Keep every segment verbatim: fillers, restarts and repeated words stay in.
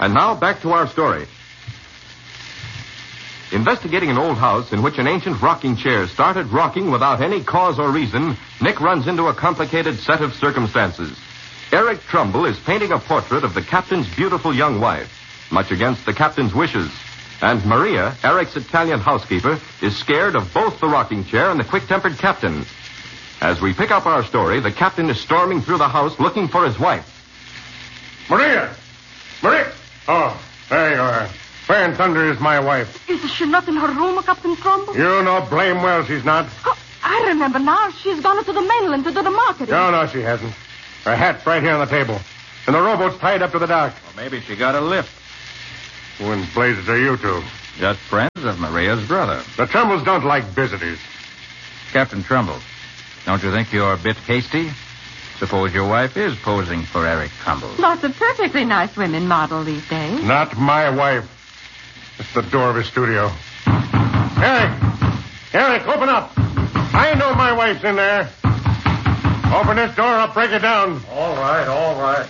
And now, back to our story. Investigating an old house in which an ancient rocking chair started rocking without any cause or reason, Nick runs into a complicated set of circumstances. Eric Trumbull is painting a portrait of the captain's beautiful young wife, much against the captain's wishes. And Maria, Eric's Italian housekeeper, is scared of both the rocking chair and the quick-tempered captain. As we pick up our story, the captain is storming through the house looking for his wife. Maria! Maria! Oh, there you are. Where in thunder is my wife? Is she not in her room, Captain Trumbull? You know blame well she's not. Oh, I remember now. She's gone to the mainland to do the marketing. No, no, she hasn't. Her hat's right here on the table. And the rowboat's tied up to the dock. Well, maybe she got a lift. Who in blazes are you two? Just friends of Maria's brother. The Trumballs don't like visitors. Captain Trumbull, don't you think you're a bit hasty? Suppose your wife is posing for Eric Trumbull. Lots of perfectly nice women model these days. Not my wife. It's the door of his studio. Eric! Eric, open up! I know my wife's in there. Open this door, I'll break it down. All right, all right.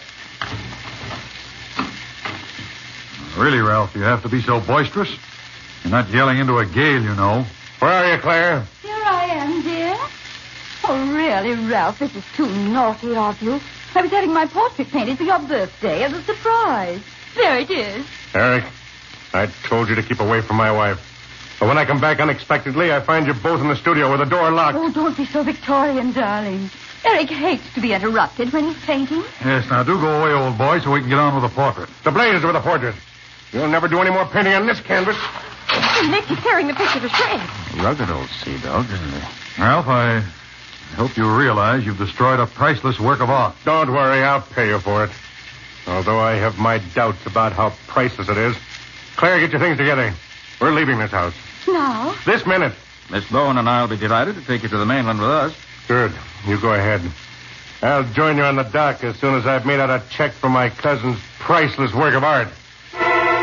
Really, Ralph, you have to be so boisterous? You're not yelling into a gale, you know. Where are you, Claire? Here I am, dear. Oh, really, Ralph, this is too naughty of you. I was having my portrait painted for your birthday as a surprise. There it is. Eric, I told you to keep away from my wife. But when I come back unexpectedly, I find you both in the studio with the door locked. Oh, don't be so Victorian, darling. Eric hates to be interrupted when he's painting. Yes, now do go away, old boy, so we can get on with the portrait. The blazes with the portrait. You'll never do any more painting on this canvas. Nick is tearing the picture to shreds. Rugged old sea dog, isn't he? Ralph, I hope you realize you've destroyed a priceless work of art. Don't worry, I'll pay you for it. Although I have my doubts about how priceless it is. Claire, get your things together. We're leaving this house. Now? This minute. Miss Bowen and I'll be delighted to take you to the mainland with us. Good. You go ahead. I'll join you on the dock as soon as I've made out a check for my cousin's priceless work of art.